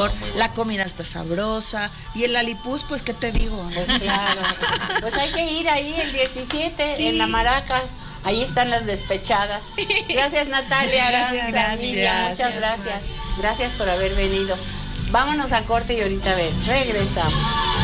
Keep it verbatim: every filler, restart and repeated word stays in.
mejor, la comida está sabrosa, y el Lalipús, pues, ¿qué te digo? Pues claro, pues hay que ir ahí el diecisiete, sí, en la Maraca. Ahí están las despechadas. Gracias, Natalia. Gracias, Gracias, Nidia, gracias, muchas gracias. gracias. Gracias por haber venido. Vámonos a corte y ahorita a ver, regresamos.